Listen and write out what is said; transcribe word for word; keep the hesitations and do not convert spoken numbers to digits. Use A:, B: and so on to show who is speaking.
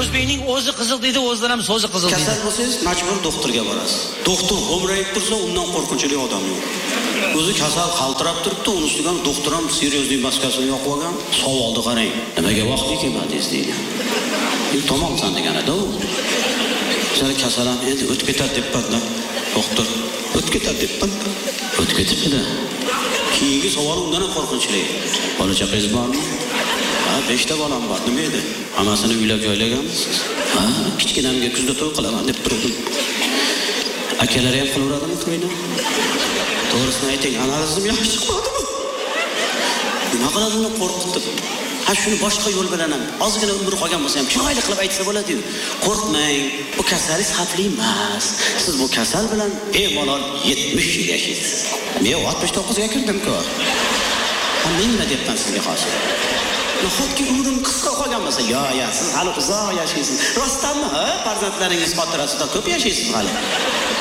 A: o'zbekning o'zi qiziq deydi, o'zidan ham so'zi qiziq deydi.
B: Kasal bo'lsangiz, majbur doktorga borasiz. Doktor xo'mrayib tursa, undan qo'rqinchli odam yo'q. O'zi kasal qaltirab turibdi, uning ustiga doktor ham seriozlik maskasini yoqib olgan. Savolni qarang. Nimaga vaqtga kelmadingiz deydi. Men tomomsan deganida u. Sizlar kasal ham endi o'tib ketadi debman. Doktor, o'tib ketadi debman. O'tib ketibdi. Keyingi savol undan ham qo'rqinchli. Bola chaqangiz bormi? Ha, beshta bolam bor. Nima edi? Hammasini uylab joylaganmisiz? Ha, kichkinamga kuzda to'y qilaman deb turdim. Akalari ham qilaveradimi to'yni? To'g'risini ayting, analizim yaxshi chiqmadimi? Nima qiladi uni qo'rqitib? Ha, shuni boshqa yo'l bilan ham ozgina umr qolgan bo'lsa ham chiroyli qilib aytsa bo'ladi-yu. Qo'rqmang, bu kasallik xavfli emas. Siz bu kasal bilan bemalol yetmish yil yashaysiz. Men oltmish to'qqizga kirdim-ku. Ha, men nima deyapman sizga hozir? Nahotki umrim qisqa qolgan bo'lsa, yo, yo, siz hali uzoq yashaysiz. Rostdanmi, ha? Farzandlaringiz xotirasida ko'p yashaysiz hali.